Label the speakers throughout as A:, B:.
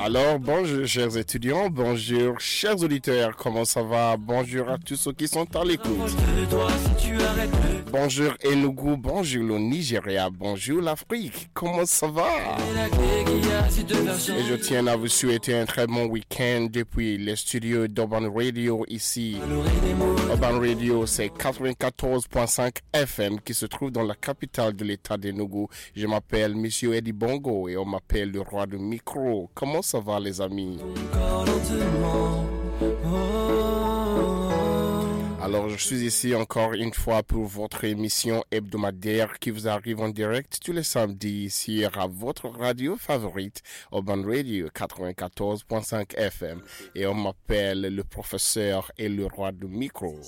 A: Alors, bonjour chers étudiants, bonjour chers auditeurs, comment ça va? Bonjour à tous ceux qui sont à l'écoute. Bonjour Enugu, bonjour le Nigeria, bonjour l'Afrique, comment ça va? Et je tiens à vous souhaiter un très bon week-end depuis les studios d'Urban Radio ici. Urban Radio, c'est 94.5 FM qui se trouve dans la capitale de l'état d'Enugu. Je m'appelle Monsieur Eddie Bongo et on m'appelle le roi du micro. Comment ça va les amis? Alors je suis ici encore une fois pour votre émission hebdomadaire qui vous arrive en direct tous les samedis sur votre radio favorite Urban Radio 94.5 FM et on m'appelle le professeur et le roi du micro.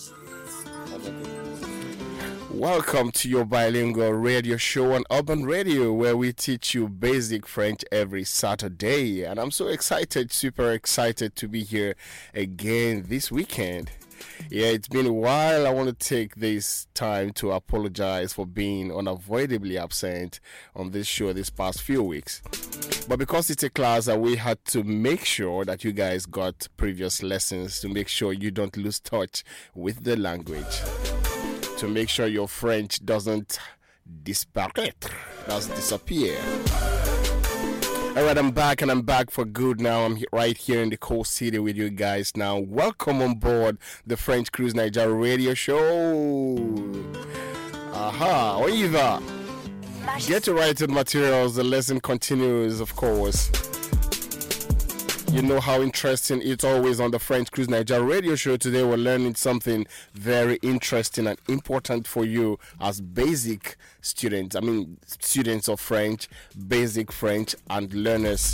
A: Welcome to your bilingual radio show on Urban Radio where we teach you basic French every Saturday. And I'm so excited, super excited to be here again this weekend. Yeah, it's been a while. I want to take this time to apologize for being unavoidably absent on this show this past few weeks. But because it's a class that we had to make sure that you guys got previous lessons to make sure you don't lose touch with the language. To make sure your French doesn't disparaître, doesn't disappear. Alright, I'm back and I'm back for good now. I'm right here in the coast city with you guys now. Welcome on board the French Cruise Nigeria radio show. Aha, on y va. Get your writing materials. The lesson continues, of course. You know how interesting it's always on the French Cruise Nigeria radio show. Today we're learning something very interesting and important for you as basic students. Students of French, basic French and learners.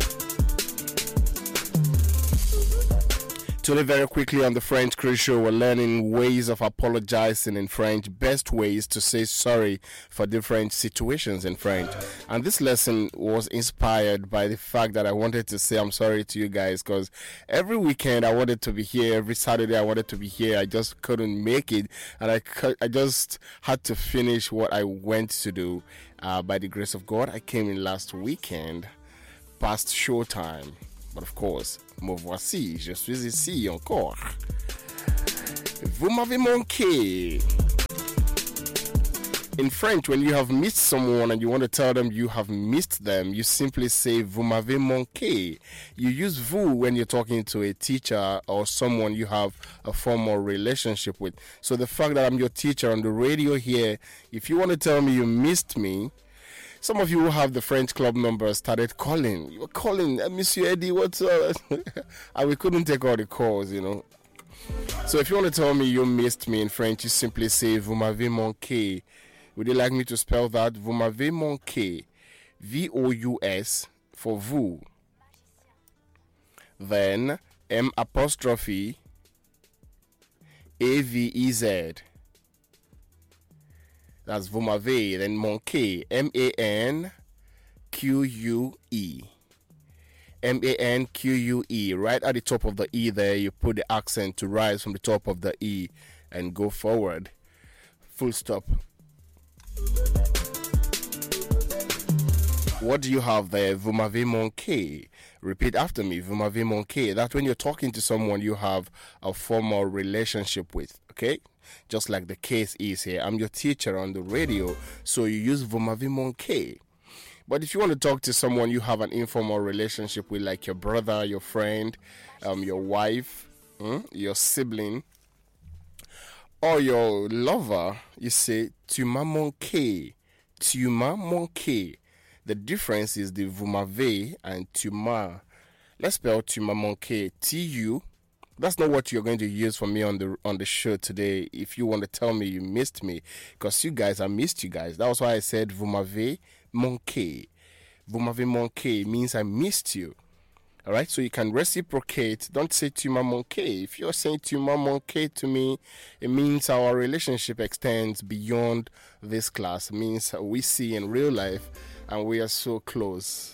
A: Today, very quickly on the French Cruise Show, we're learning ways of apologizing in French, best ways to say sorry for different situations in French. And this lesson was inspired by the fact that I wanted to say I'm sorry to you guys because every weekend I wanted to be here, every Saturday I wanted to be here. I just couldn't make it, and I just had to finish what I went to do. By the grace of God, I came in last weekend, past showtime. But of course, me voici, je suis ici encore. Vous m'avez manqué. In French, when you have missed someone and you want to tell them you have missed them, you simply say vous m'avez manqué. You use vous when you're talking to a teacher or someone you have a formal relationship with. So the fact that I'm your teacher on the radio here, if you want to tell me you missed me, some of you who have the French club number started calling. You were calling, Monsieur Eddie, what's up? And we couldn't take all the calls, you know. So if you want to tell me you missed me in French, you simply say, vous m'avez manqué. Would you like me to spell that? Vous m'avez manqué. V-O-U-S for vous. Then M apostrophe A-V-E-Z. That's vous m'avez, then manqué, M-A-N-Q-U-E. M-A-N-Q-U-E. Right at the top of the E there, you put the accent to rise from the top of the E and go forward. Full stop. What do you have there? Vous m'avez manqué. Repeat after me. Vous m'avez manqué. That's when you're talking to someone you have a formal relationship with. Okay? Just like the case is here. I'm your teacher on the radio, so you use vous m'avez manqué. But if you want to talk to someone you have an informal relationship with, like your brother, your friend, your wife, your sibling, or your lover, you say tu m'as manqué. Tu m'as manqué. The difference is the vous m'avez and tu m'as. Let's spell tu m'as manqué. T-U. That's not what you're going to use for me on the show today if you want to tell me you missed me. Because you guys, I missed you guys. That was why I said vous m'avez manqué. Vous m'avez manqué means I missed you. Alright, so you can reciprocate. Don't say tu m'as manqué. If you're saying tu m'as manqué to me, it means our relationship extends beyond this class. It means we see in real life and we are so close.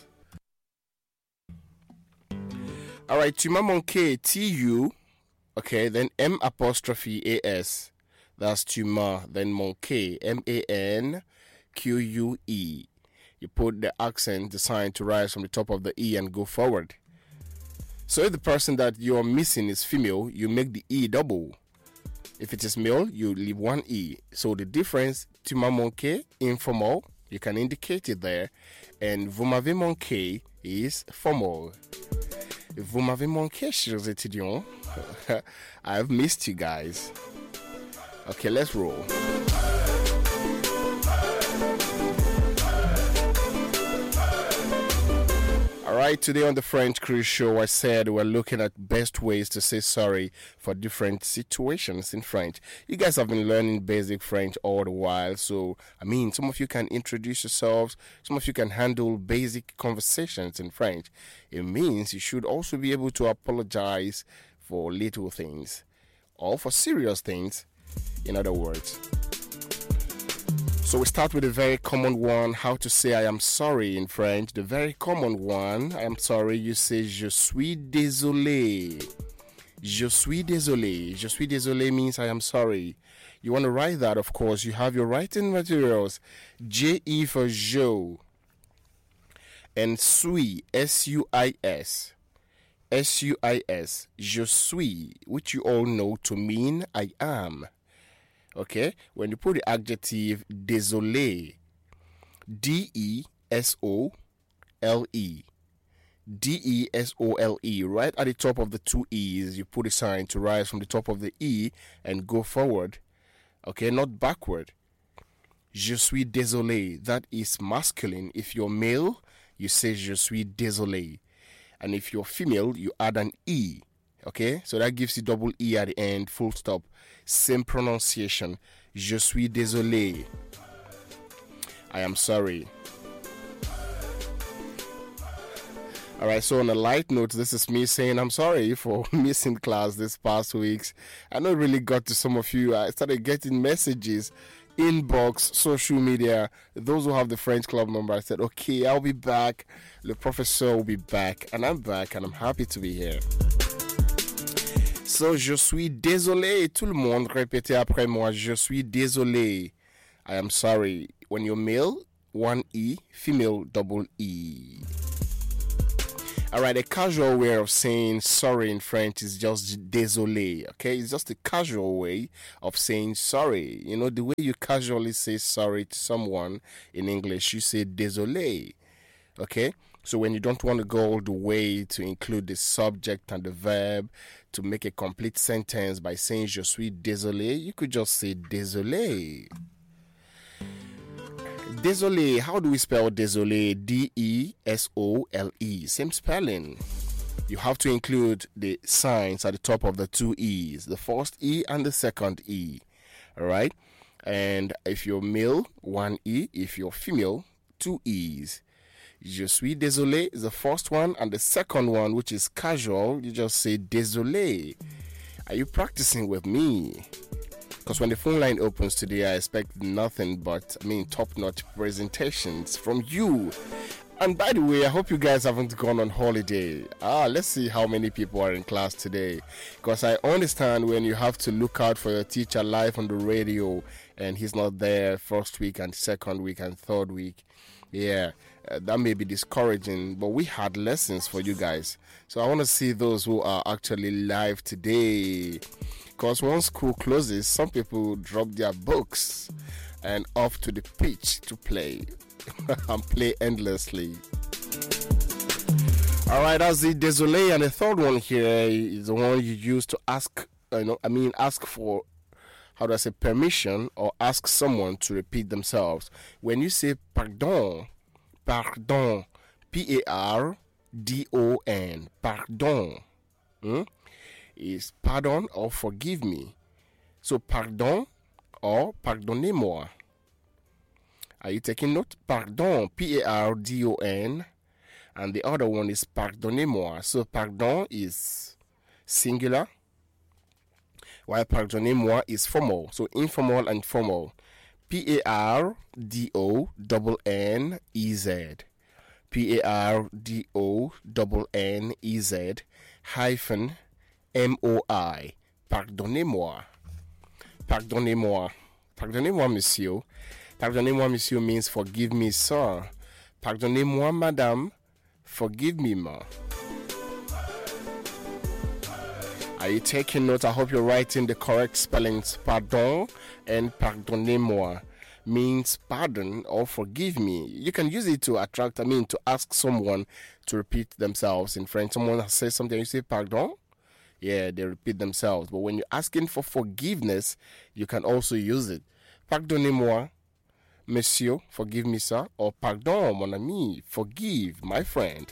A: Alright, tu m'as manqué, T-U, okay, then M apostrophe A-S, that's tu m'as, then manqué, M-A-N-Q-U-E. you put the accent, the sign to rise from the top of the E and go forward. So if the person that you're missing is female, you make the E double. If it is male, you leave one E. So the difference, tu m'as manqué, informal, you can indicate it there. And vous m'avez manqué is formal. Vous m'avez manqué, chers étudiants. I've missed you guys. Okay, let's roll. Alright, today on the French Cruise Show, I said we're looking at best ways to say sorry for different situations in French. You guys have been learning basic French all the while, so some of you can introduce yourselves, some of you can handle basic conversations in French. It means you should also be able to apologize for little things or for serious things, in other words. So we start with a very common one, how to say I am sorry in French. The very common one, I am sorry, you say je suis désolé. Je suis désolé. Je suis désolé means I am sorry. You want to write that, of course. You have your writing materials. J-E for Joe. And suis, S-U-I-S. S-U-I-S. Je suis, which you all know to mean I am. Okay, when you put the adjective désolé, D-E-S-O-L-E, D-E-S-O-L-E, right at the top of the two E's, you put a sign to rise from the top of the E and go forward. Okay, not backward. Je suis désolé, that is masculine. If you're male, you say je suis désolé. And if you're female, you add an E. Okay, so that gives you double E at the end, full stop. Same pronunciation. Je suis désolé. I am sorry. Alright, so on a light note, this is me saying I'm sorry for missing class this past weeks. I know it really got to some of you. I started getting messages, inbox, social media. Those who have the French Club number, I said, okay, I'll be back. Le professeur will be back. And I'm back and I'm happy to be here. So, je suis désolé. Tout le monde répétez après moi. Je suis désolé. I am sorry. When you're male, one E. Female, double E. Alright, a casual way of saying sorry in French is just désolé. Okay, it's just a casual way of saying sorry. You know, the way you casually say sorry to someone in English, you say désolé. Okay, so when you don't want to go all the way to include the subject and the verb to make a complete sentence by saying je suis désolé, you could just say désolé. Désolé, how do we spell désolé? D-E-S-O-L-E. Same spelling. You have to include the signs at the top of the two E's, the first E and the second E. Alright? And if you're male, one E. If you're female, two E's. Je suis désolé is the first one, and the second one, which is casual, you just say désolé. Are you practicing with me? Because when the phone line opens today, I expect nothing but, top-notch presentations from you. And by the way, I hope you guys haven't gone on holiday. Let's see how many people are in class today. Because I understand when you have to look out for your teacher live on the radio and he's not there first week and second week and third week. Yeah, that may be discouraging, but we had lessons for you guys. So I want to see those who are actually live today. Because once school closes, some people drop their books and off to the pitch to play and play endlessly. Alright, that's the désolé. And the third one here is the one you use to ask, ask for, permission or ask someone to repeat themselves. When you say pardon, P-A-R-D-O-N, pardon, is pardon or forgive me. So pardon or pardonnez-moi. Are you taking note? Pardon, P-A-R-D-O-N, and the other one is pardonnez-moi. So pardon is singular, while pardonnez-moi is formal. So informal and formal. P-A-R-D-O-N-N-E-Z. P-A-R-D-O-N-N-E-Z hyphen M-O-I. Pardonnez-moi. Pardonnez-moi. Pardonnez-moi, monsieur. Pardonnez-moi, monsieur means forgive me, sir. Pardonnez-moi, madame. Forgive me, ma. Are you taking note? I hope you're writing the correct spellings. Pardon and pardonnez-moi means pardon or forgive me. You can use it to to ask someone to repeat themselves in French. Someone says something, you say pardon. Yeah, they repeat themselves. But when you're asking for forgiveness, you can also use it. Pardonnez-moi, monsieur, forgive me, sir. Or pardon, mon ami, forgive, my friend.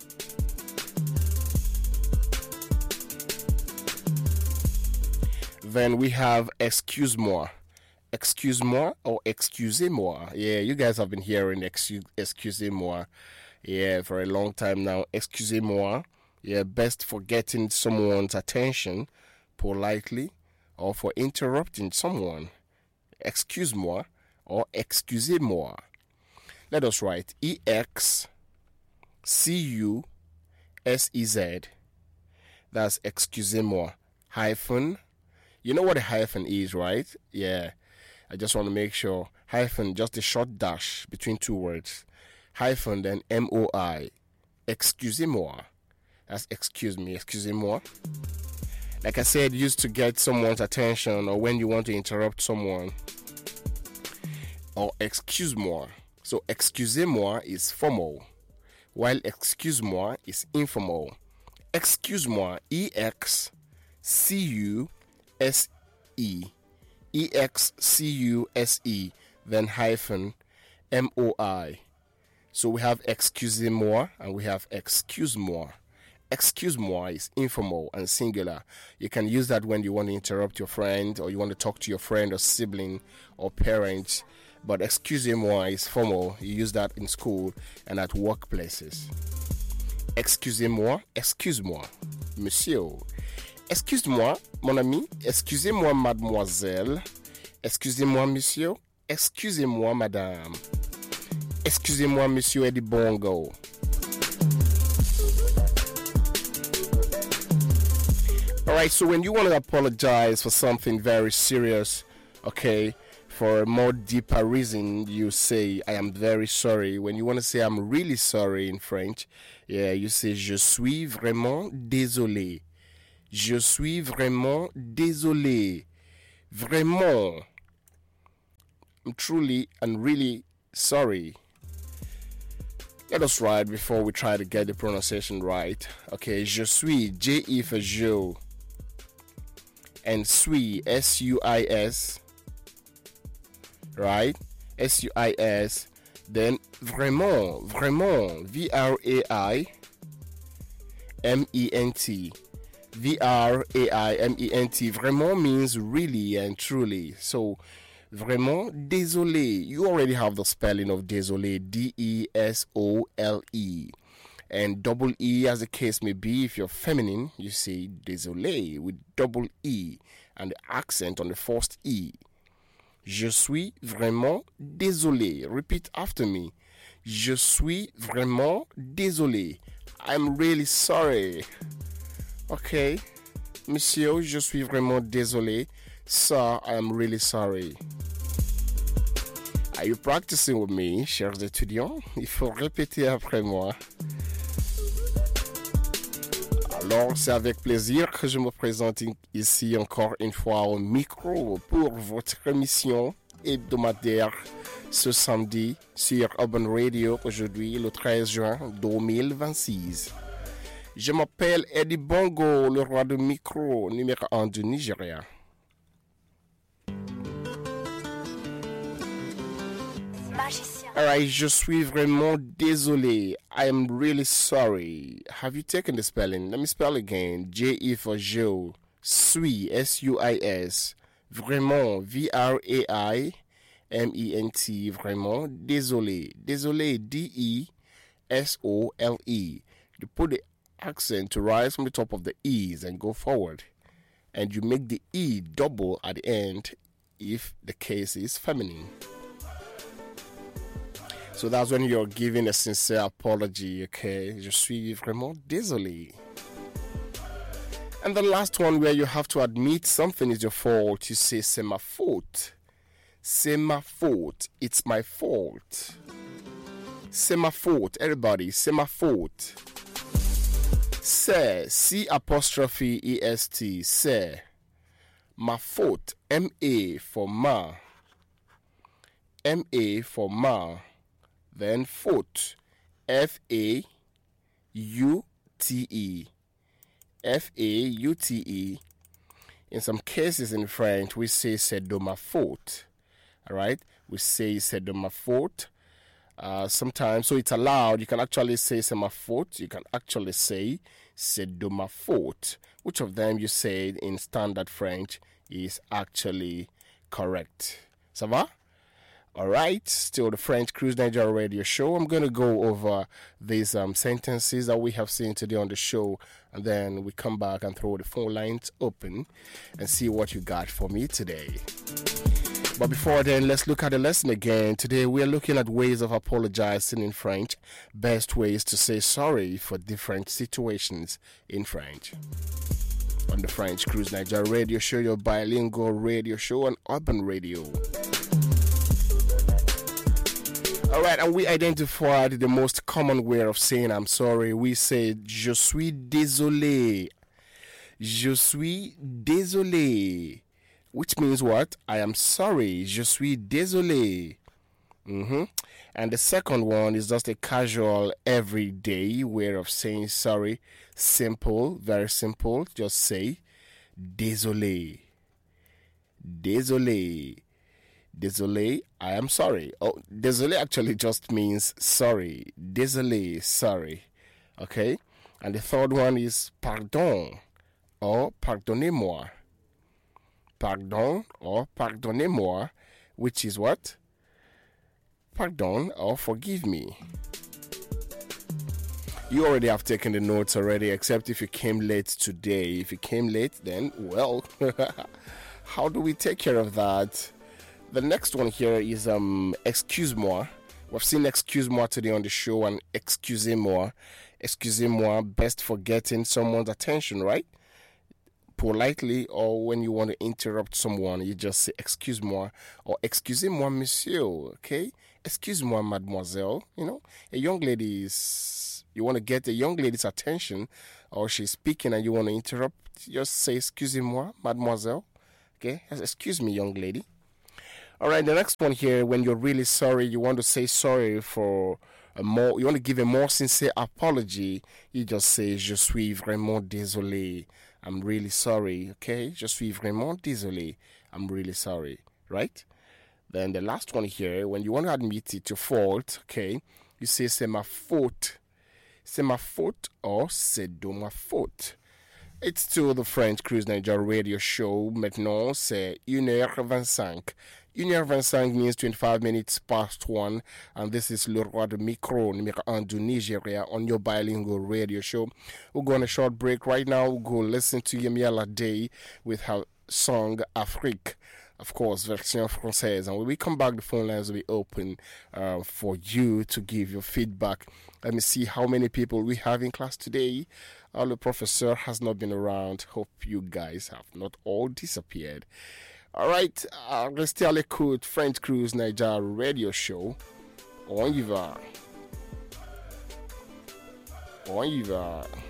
A: Then we have excuse-moi. Excuse-moi or excusez-moi. Yeah, you guys have been hearing excusez-moi. Yeah, for a long time now. Excusez-moi. Yeah, best for getting someone's attention politely or for interrupting someone. Excuse-moi or excusez-moi. Let us write E-X-C-U-S-E-Z. That's excusez-moi. Hyphen. You know what a hyphen is, right? Yeah. I just want to make sure. Hyphen, just a short dash between two words. Hyphen, then M-O-I. Excusez-moi. That's excuse me, excusez-moi. Like I said, used to get someone's attention or when you want to interrupt someone. Or excuse-moi. So excusez-moi is formal, while excuse-moi is informal. Excuse-moi, E-X-C-U-S-E. E-X-C-U-S-E, then hyphen M-O-I. So we have excusez-moi and we have excuse-moi. Excuse-moi is informal and singular. You can use that when you want to interrupt your friend or you want to talk to your friend or sibling or parent. But excusez-moi is formal. You use that in school and at workplaces. Excusez-moi, excuse-moi, monsieur. Excuse-moi, mon ami. Excusez-moi, mademoiselle. Excusez-moi, monsieur. Excusez-moi, madame. Excusez-moi, monsieur Eddie Bongo. Alright, so when you want to apologize for something very serious, okay, for a more deeper reason, you say, I am very sorry. When you want to say, I'm really sorry in French, yeah, you say, je suis vraiment désolé. Je suis vraiment désolé. Vraiment. I'm truly and really sorry. Let us write before we try to get the pronunciation right. Okay, je suis, J-E for je. And suis, S-U-I-S. Right? S-U-I-S. Then vraiment, vraiment, V-R-A-I-M-E-N-T. V-R-A-I-M-E-N-T. Vraiment means really and truly. So, vraiment, désolé. You already have the spelling of désolé. D-E-S-O-L-E. And double E, as the case may be. If you're feminine, you say désolé with double E and the accent on the first E. Je suis vraiment désolé. Repeat after me. Je suis vraiment désolé. I'm really sorry. Okay. Monsieur, je suis vraiment désolé. Sir, I am really sorry. Are you practicing with me, chers étudiants? Il faut répéter après moi. Alors, c'est avec plaisir que je me présente ici encore une fois au micro pour votre émission hebdomadaire ce samedi sur Urban Radio, aujourd'hui le 13 juin 2026. Je m'appelle Eddie Bongo, le roi de micro numéro 1 du Nigeria. Alright, je suis vraiment désolé. I am really sorry. Have you taken the spelling? Let me spell again. J-E for Joe. Suis, S-U-I-S. Vraiment, V-R-A-I-M-E-N-T. Vraiment, désolé. Désolé, D-E-S-O-L-E. You put the accent to rise from the top of the E's and go forward. And you make the E double at the end if the case is feminine. So that's when you're giving a sincere apology, okay? Je suis vraiment désolé. And the last one where you have to admit something is your fault, you say c'est ma faute. C'est ma faute. It's my fault. C'est ma faute. Everybody, c'est ma faute. C'est, C apostrophe E-S-T, c'est. Ma faute, M-A for ma. M-A for ma. Then faute, F-A-U-T-E. F-A-U-T-E. In some cases in French, we say c'est de ma faute. Alright? We say c'est de ma faute. Sometimes, so it's allowed. You can actually say c'est ma faute. You can actually say c'est de ma faute. Which of them you said in standard French is actually correct? Ça va? Alright, still the French Cruise Nigeria radio show. I'm going to go over these sentences that we have seen today on the show, and then we come back and throw the phone lines open and see what you got for me today. But before then, let's look at the lesson again. Today we are looking at ways of apologizing in French, best ways to say sorry for different situations in French. On the French Cruise Nigeria radio show, your bilingual radio show on Urban Radio. Alright, and we identified the most common way of saying I'm sorry. We say je suis désolé. Je suis désolé. Which means what? I am sorry. Je suis désolé. And the second one is just a casual, everyday way of saying sorry. Simple, very simple. Just say désolé. Désolé. Désolé, I am sorry. Oh, désolé actually just means sorry. Désolé, sorry. Okay? And the third one is pardon or pardonnez-moi. Pardon or pardonnez-moi, which is what? Pardon or forgive me. You already have taken the notes already, except if you came late today. If you came late, then, well, how do we take care of that? The next one here is excuse-moi. We've seen excuse-moi today on the show, and excusez-moi. Excusez-moi, best for getting someone's attention, right? Politely, or when you want to interrupt someone, you just say excuse-moi or excusez-moi, monsieur, okay? Excuse-moi, mademoiselle. You know, a young lady is, you want to get a young lady's attention, or she's speaking and you want to interrupt, just say excusez-moi, mademoiselle, okay? Excuse me, young lady. All right, the next one here, when you're really sorry, you want to say sorry for you want to give a more sincere apology, you just say, je suis vraiment désolé. I'm really sorry, okay? Je suis vraiment désolé. I'm really sorry, right? Then the last one here, when you want to admit it, your fault, okay? You say, c'est ma faute. C'est ma faute or c'est de ma faute. It's still the French Cruise Nigeria radio show. Maintenant, c'est 1h25. 1h25 means 25 minutes past 1, and this is Le Roi de Micro, numéro 1 du Nigeria, on your bilingual radio show. We'll go on a short break right now. We'll go listen to Yemi Alade with her song Afrique, of course, version française. And when we come back, the phone lines will be open for you to give your feedback. Let me see how many people we have in class today. The professor has not been around. Hope you guys have not all disappeared. All right, restez à l'écoute. French Cruise Nigeria radio show. On y va. On y va.